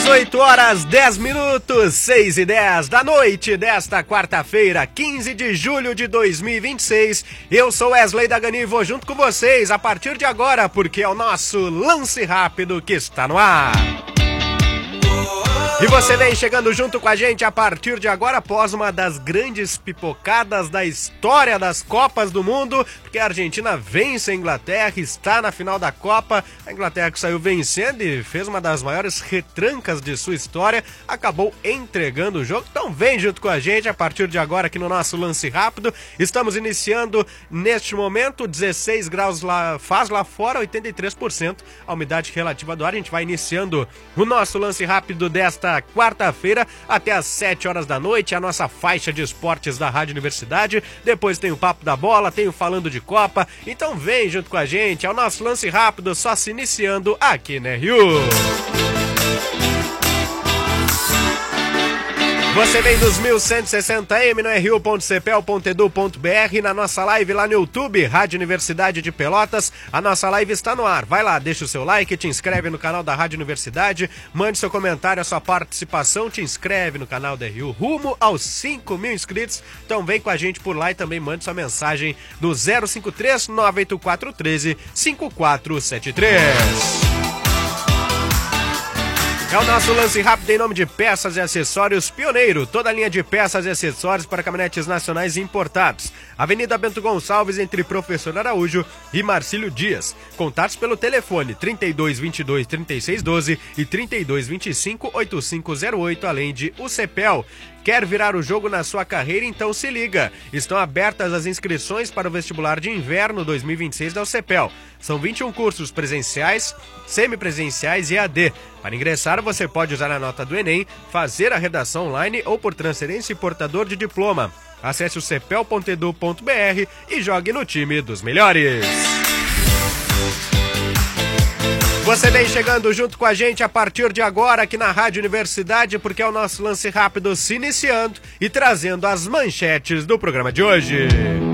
18 horas 10 minutos, 6h10 da noite desta quarta-feira, 15 de julho de 2026. Eu sou Wesley Dagani e vou junto com vocês a partir de agora, porque é o nosso Lance Rápido que está no ar. E você vem chegando junto com a gente a partir de agora, após uma das grandes pipocadas da história das Copas do Mundo, porque a Argentina vence a Inglaterra, está na final da Copa. A Inglaterra que saiu vencendo e fez uma das maiores retrancas de sua história, acabou entregando o jogo. Então vem junto com a gente a partir de agora aqui no nosso Lance Rápido. Estamos iniciando neste momento, 16 graus faz lá fora, 83% a umidade relativa do ar. A gente vai iniciando o nosso Lance Rápido desta quarta-feira até às 7 horas da noite, a nossa faixa de esportes da Rádio Universidade. Depois tem o Papo da Bola, tem o Falando de Copa. Então vem junto com a gente, é o nosso Lance Rápido só se iniciando aqui na RU. Você vem dos 1160M no ru.cepel.edu.br, na nossa live lá no YouTube, Rádio Universidade de Pelotas. A nossa live está no ar. Vai lá, deixa o seu like, te inscreve no canal da Rádio Universidade, mande seu comentário, a sua participação, te inscreve no canal da RU, rumo aos 5.000 inscritos. Então vem com a gente por lá e também mande sua mensagem no 053-98413-5473. É o nosso Lance Rápido em nome de Peças e Acessórios Pioneiro. Toda a linha de peças e acessórios para caminhonetes nacionais e importados. Avenida Bento Gonçalves, entre Professor Araújo e Marcílio Dias. Contatos pelo telefone 3222-3612 e 3225-8508, além de UCEPEL. Quer virar o jogo na sua carreira? Então se liga. Estão abertas as inscrições para o vestibular de inverno 2026 da UCEPEL. São 21 cursos presenciais, semipresenciais e EAD. Para ingressar, você pode usar a nota do Enem, fazer a redação online ou por transferência e portador de diploma. Acesse o cepel.edu.br e jogue no time dos melhores. Você vem chegando junto com a gente a partir de agora aqui na Rádio Universidade, porque é o nosso Lance Rápido se iniciando e trazendo as manchetes do programa de hoje.